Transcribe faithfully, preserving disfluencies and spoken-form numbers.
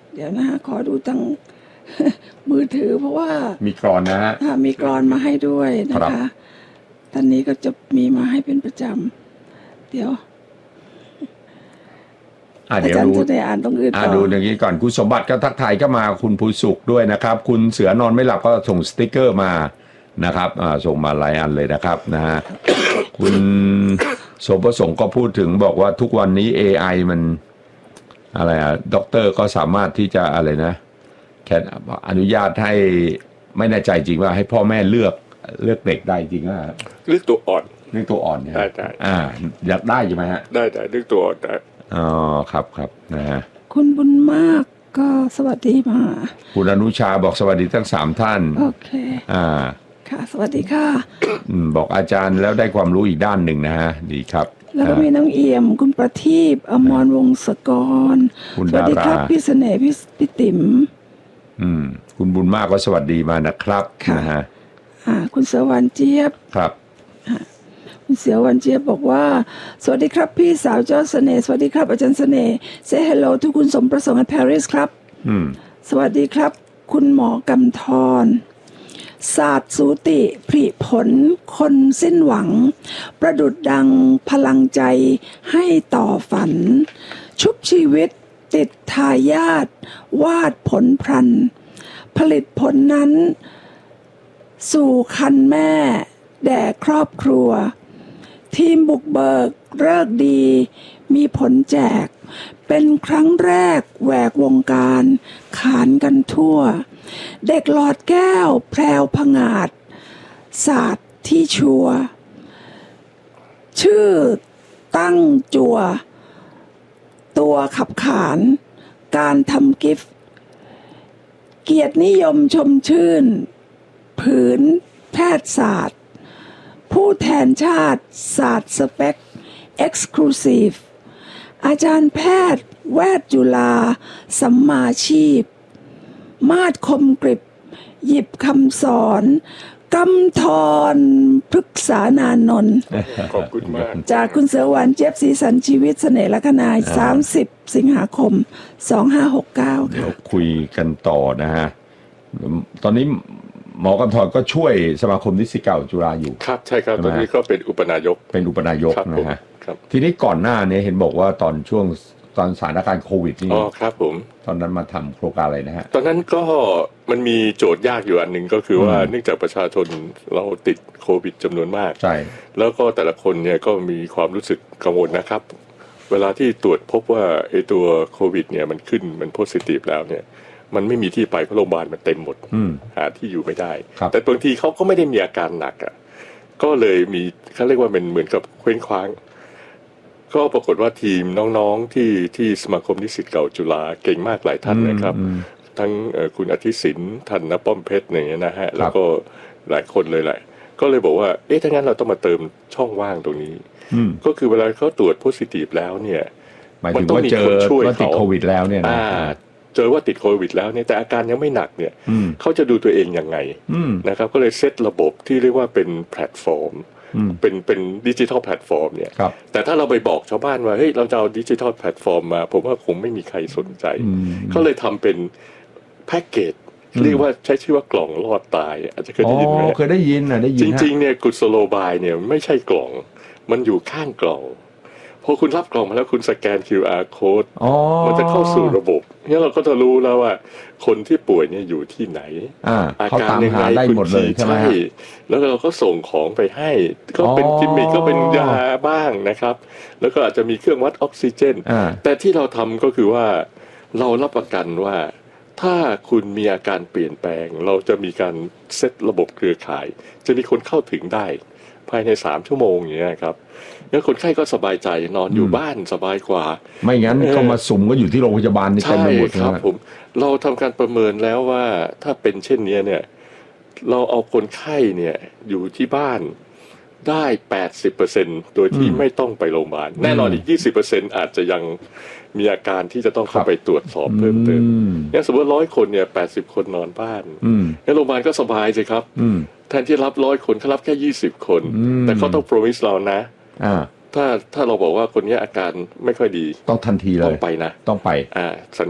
เดี๋ยวนะฮะขอดูทางมือถือเพราะว่ามีกรอนนะฮะมีกรอนมาให้ด้วยนะคะท่านนี้ก็จะมีมาให้เป็นประจำเดี๋ยวอาจารย์จะได้อ่านตรงอื่นต่อดูอย่างนี้ก่อนคุณสมบัติก็ทักทายก็มาคุณภูสุขด้วยนะครับคุณเสือนอนไม่หลับก็ส่งสติ๊กเกอร์มานะครับส่งมาหลายอันเลยนะครับนะฮะ คุณสมประสงค์ก็พูดถึงบอกว่าทุกวันนี้ เอ ไอ มันอะไรอ่ะด็อกเตอร์ก็สามารถที่จะอะไรนะแค่อนุญาตให้ไม่แน่ใจจริงว่าให้พ่อแม่เลือกเลือกเด็กได้จริงว่าเลือกตัวอ่อนเลือกตัวอ่อนเนี่ยได้ได้อ่าอยากได้ใช่ไหมฮะได้ได้เลือกตัวอ่อนได้อ๋อครับครับนะฮะคุณบุญมากก็สวัสดีมาคุณอนุชาบอกสวัสดีทั้งสามท่านโอเคอ่าค่ะสวัสดีค่ะบอกอาจารย์แล้วได้ความรู้อีกด้านหนึ่งนะฮะดีครับแล้วก็มีน้องเอี่ยมคุณประทีปอมรวงศกรสวัสดีครับพี่เสน่ห์พี่พี่ติ๋มอืมคุณบุญมากก็สวัสดีมานะครับนะฮะอ่าคุณเสวรรณเจี๊ยบครับคุณเสวรรณเจี๊ยบบอกว่าสวัสดีครับพี่สาวเจ้าเสน่ห์สวัสดีครับอาจารย์เสน่ห์ say hello ทุกคุณสมประสงค์ในปารีสครับอืมสวัสดีครับคุณหมอกำธรศาสตร์สูติผลิผลคนสิ้นหวังประดุจดังพลังใจให้ต่อฝันชุบชีวิตติดทายาทวาดผลพลันผลิตผลนั้นสู่คันแม่แด่ครอบครัวทีมบุกเบิกเลิกดีมีผลแจกเป็นครั้งแรกแหวกวงการขานกันทั่วเด็กหลอดแก้วแพรวผงาดศาสตร์ที่ชัวชื่อตั้งจัวตัวขับขานการทำกิฟต์เกียรตินิยมชมชื่นผืนแพทยศาสตร์ผู้แทนชาติศาสตร์สเปคเอ็กซ์คลูซีฟอาจารย์แพทย์แวดจุฬาสัมมาชีพมาดคมกริบหยิบคำสอนกำธรพฤกษานานนท์ขอบคุณมากจากคุณเสือหวานเจี๊ยบสีสันชีวิตเสน่ห์ลัคนายสามสิบสิงหาคมสองห้าหกเก้าเดี๋ยวคุยกันต่อนะฮะตอนนี้หมอกำธรก็ช่วยสมาคมนิสิตเก่าจุฬาอยู่ครับใช่ครับตอนนี้ก็เป็นอุปนายกเป็นอุปนายกนะฮะทีนี้ก่อนหน้านี้เห็นบอกว่าตอนช่วงตอนสถานการณ์โควิดนี่อ๋อครับผมตอนนั้นมาทำโครงการอะไรนะฮะตอนนั้นก็มันมีโจทย์ยากอยู่อันหนึ่งก็คือว่าเนื่องจากประชาชนเราติดโควิดจำนวนมากใช่แล้วก็แต่ละคนเนี่ยก็มีความรู้สึกกังวลนะครับเวลาที่ตรวจพบว่าไอ้ตัวโควิดเนี่ยมันขึ้นมันโพซิทีฟแล้วเนี่ยมันไม่มีที่ไปเพราะโรงพยาบาลมันเต็มหมดหาที่อยู่ไม่ได้แต่บางทีเขาก็ไม่ได้มีอาการหนักอ่ะก็เลยมีเขาเรียกว่าเป็นเหมือนกับเคว้งคว้างก็ปรากฏว่าทีมน้องๆที่ที่สมาคมนิสิตเก่าจุฬาเก่งมากหลายท่านนะครับทั้งคุณอธิศิลป์ท่านณป้อมเพชรอย่างเงี้ยนะฮะแล้วก็หลายคนเลยแหละก็เลยบอกว่าเอ๊ะถ้างั้นเราต้องมาเติมช่องว่างตรงนี้ก็คือเวลาเขาตรวจโพซิทีฟแล้วเนี่ยมันต้องมีคนช่วยเขาติดโควิดแล้วเนี่ยนะเจอว่าติดโควิดแล้วเนี่ยแต่อาการยังไม่หนักเนี่ยเขาจะดูตัวเองยังไงนะครับก็เลยเซตระบบที่เรียกว่าเป็นแพลตฟอร์มเป็นเป็นดิจิทัลแพลตฟอร์มเนี่ยแต่ถ้าเราไปบอกชาวบ้านว่าเฮ้ยเราจะเอาดิจิทัลแพลตฟอร์มมาผมว่าคงไม่มีใครสนใจก็เลยทำเป็นแพ็กเกจเรียกว่าใช้ชื่อว่ากล่องรอดตายอาจจะเคยได้ยินไหมเคยได้ยินนะได้ยินจริงๆเนี่ยกุศโลบายเนี่ยไม่ใช่กล่องมันอยู่ข้างกล่องพอคุณรับกล่องมาแล้วคุณสแกน คิว อาร์ Code มันจะเข้าสู่ระบบเนี่ยเราก็จะรู้แล้วว่าคนที่ป่วยเนี่ยอยู่ที่ไหนอา, อาการยังไงได้หมดเลยใช่ไหมแล้วเราก็ส่งของไปให้ก็เป็นกิมมิคก็เป็นยาบ้างนะครับแล้วก็อาจจะมีเครื่องวัดออกซิเจนแต่ที่เราทำก็คือว่าเรารับประกันว่าถ้าคุณมีอาการเปลี่ยนแปลงเราจะมีการเซตระบบเครือข่ายจะมีคนเข้าถึงได้ภายในสามชั่วโมงอย่างเงี้ยครับแล้วคนไข้ก็สบายใจนอนอยู่บ้านสบายกว่าไม่งั้นก็มาสุ่มก็อยู่ที่โรงพยาบาลนี่เต็มไปหมดครับผมเราทำการประเมินแล้วว่าถ้าเป็นเช่นนี้เนี่ยเราเอาคนไข้เนี่ยอยู่ที่บ้านได้ แปดสิบเปอร์เซ็นต์ โดยที่ไม่ต้องไปโรงพยาบาลแน่นอนอีก ยี่สิบเปอร์เซ็นต์ อาจจะยังมีอาการที่จะต้องเข้าไปตรวจสอบเพิ่มเติมเนี่ยสมมติร้อยคนเนี่ยแปดสิบคนนอนบ้านแล้วโรงพยาบาลก็สบายสิครับแทนที่รับร้อยคนเขารับแค่ยี่สิบคนแต่เขาต้อง promise เรานะถ้าถ้าเราบอกว่าคนนี้อาการไม่ค่อยดีต้องทันทีเลยต้องไปนะต้องไปอ่า